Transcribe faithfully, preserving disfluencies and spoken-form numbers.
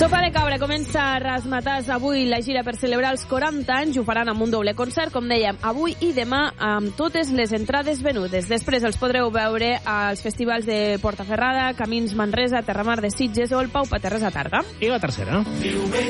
Sopa de Cabra comença a Razzmatazz avui la gira per celebrar els quaranta anys. Ho faran amb un doble concert, com dèiem, avui i demà, amb totes les entrades venudes. Després els podreu veure als festivals de Portaferrada, Camins Manresa, Terramar de Sitges o el Pau Paterres a Tarda. I la tercera?